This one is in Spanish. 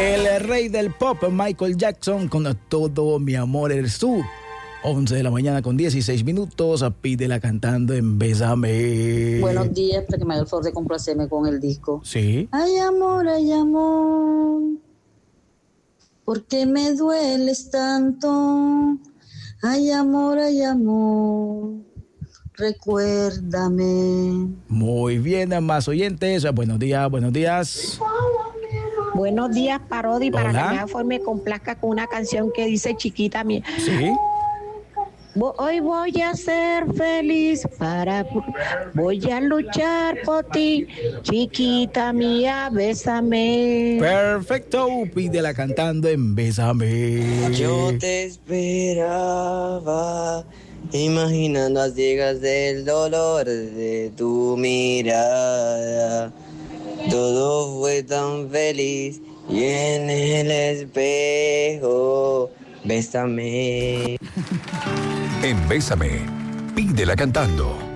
El rey del pop, Michael Jackson, con Todo mi amor eres tú. 11 de la mañana con 16 minutos. Pídela cantando en Bésame. Buenos días, para que me haga el favor de complacerme con el disco. Sí. Ay, amor, ¿por qué me dueles tanto? Ay, amor, recuérdame. Muy bien, más oyentes. Buenos días, buenos días. Buenos días, Parodi, para Hola. que me haga favor me complazca con una canción que dice Chiquita mía. Sí. Hoy voy a ser feliz, voy a luchar por ti, chiquita mía, bésame. Perfecto, pídela cantando en Bésame. Yo te esperaba, imaginando a ciegas el dolor de tu mirada. Todo fue tan feliz y en el espejo, bésame. En Bésame, pídela cantando.